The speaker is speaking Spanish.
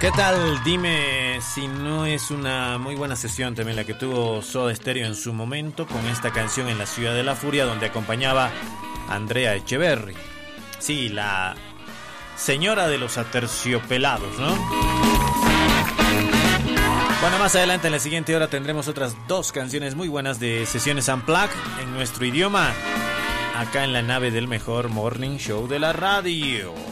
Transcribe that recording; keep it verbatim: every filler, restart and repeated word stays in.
¿Qué tal? Dime si no es una muy buena sesión también la que tuvo Soda Stereo en su momento con esta canción En la Ciudad de la Furia, donde acompañaba a Andrea Echeverri. Sí, la señora de los aterciopelados, ¿no? Bueno, más adelante en la siguiente hora tendremos otras dos canciones muy buenas de sesiones Unplugged en nuestro idioma, acá en la nave del mejor morning show de la radio.